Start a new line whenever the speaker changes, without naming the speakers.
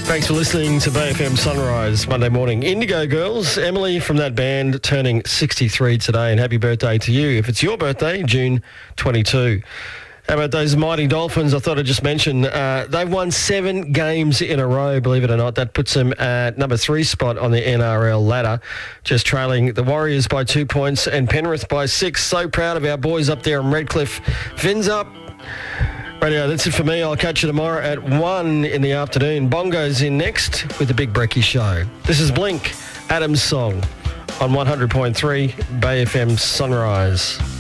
Thanks for listening to Bay FM Sunrise Monday morning. Indigo Girls, Emily from that band, turning 63 today, and happy birthday to you. If it's your birthday, June 22. How about those mighty Dolphins? I thought I'd just mention they've won 7 games in a row, believe it or not. That puts them at number 3 spot on the NRL ladder, just trailing the Warriors by 2 points and Penrith by 6. So proud of our boys up there in Redcliffe. Fins up. Radio, that's it for me. I'll catch you tomorrow at 1 in the afternoon. Bongo's in next with the Big Brekkie Show. This is Blink, Adam's Song on 100.3 Bay FM Sunrise.